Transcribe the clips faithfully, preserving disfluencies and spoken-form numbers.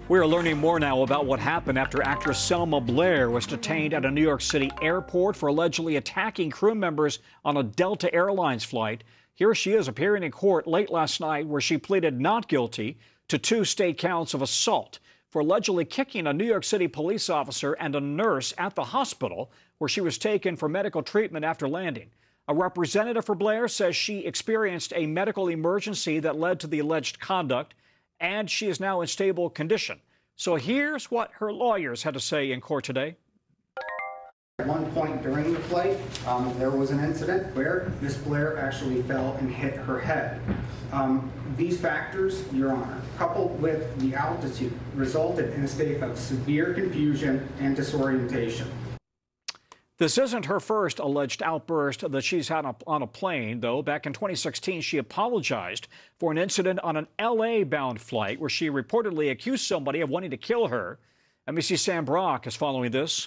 We are learning more now about what happened after actress Selma Blair was detained at a New York City airport for allegedly attacking crew members on a Delta Airlines flight. Here she is appearing in court late last night, where she pleaded not guilty to two state counts of assault for allegedly kicking a New York City police officer and a nurse at the hospital where she was taken for medical treatment after landing. A representative for Blair says she experienced a medical emergency that led to the alleged conduct, and she is now in stable condition. So here's what her lawyers had to say in court today. At one point during the flight, um, there was an incident where Miss Blair actually fell and hit her head. Um, these factors, Your Honor, coupled with the altitude, resulted in a state of severe confusion and disorientation. This isn't her first alleged outburst that she's had on a plane, though. Back in twenty sixteen, she apologized for an incident on an L A-bound flight where she reportedly accused somebody of wanting to kill her. N B C's Sam Brock is following this.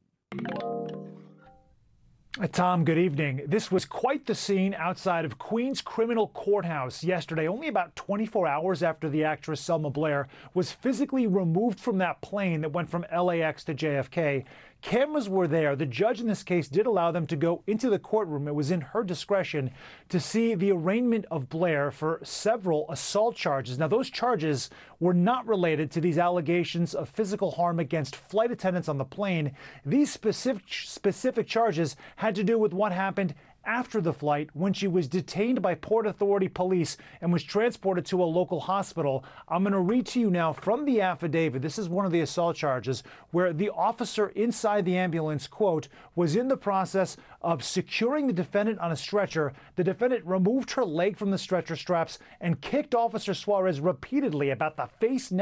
Tom, good evening. This was quite the scene outside of Queens Criminal Courthouse yesterday, only about twenty-four hours after the actress Selma Blair was physically removed from that plane that went from L A X to J F K. Cameras were there. The judge in this case did allow them to go into the courtroom. It was in her discretion to see the arraignment of Blair for several assault charges. Now, those charges were not related to these allegations of physical harm against flight attendants on the plane. These specific, specific charges had to do with what happened after the flight when she was detained by Port Authority police and was transported to a local hospital. I'm going to read to you now from the affidavit. This is one of the assault charges where the officer inside the ambulance, quote, was in the process of securing the defendant on a stretcher. The defendant removed her leg from the stretcher straps and kicked Officer Suarez repeatedly about the face, neck,